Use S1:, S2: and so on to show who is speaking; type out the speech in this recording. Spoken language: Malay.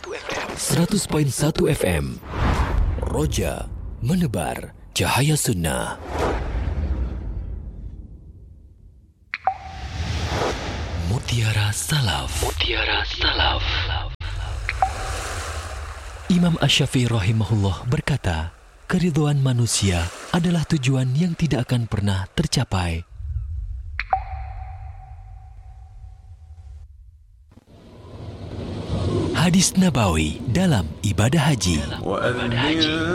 S1: 100.1 FM. Roja menebar cahaya sunnah. Mutiara Salaf. Imam Asy-Syafi'i rahimahullah berkata, keridhaan manusia adalah tujuan yang tidak akan pernah tercapai. Hadis Nabawi dalam ibadah haji.